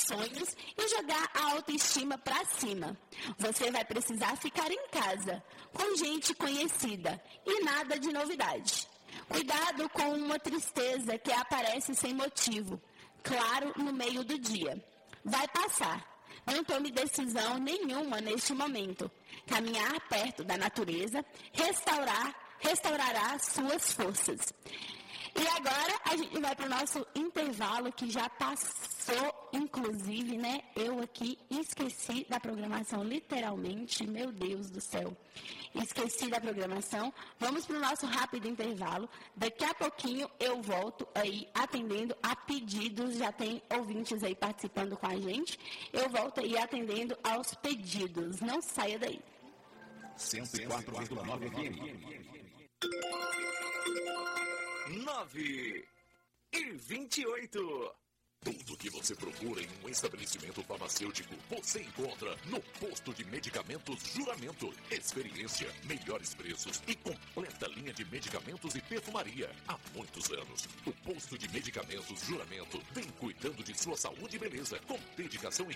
sonhos e jogar a autoestima para cima. Você vai precisar ficar em casa, com gente conhecida e nada de novidade. Cuidado com uma tristeza que aparece sem motivo, claro, no meio do dia. Vai passar. Não tome decisão nenhuma neste momento. Caminhar perto da natureza restaurará suas forças. E agora a gente vai para o nosso intervalo, que já passou, inclusive, né? Eu aqui esqueci da programação, literalmente, meu Deus do céu. Esqueci da programação. Vamos para o nosso rápido intervalo. Daqui a pouquinho eu volto aí atendendo a pedidos. Já tem ouvintes aí participando com a gente. Eu volto aí atendendo aos pedidos. Não saia daí. 104,9 FM. 9h28. Tudo que você procura em um estabelecimento farmacêutico, você encontra no Posto de Medicamentos Juramento. Experiência, melhores preços e completa linha de medicamentos e perfumaria. Há muitos anos, o Posto de Medicamentos Juramento vem cuidando de sua saúde e beleza, com dedicação e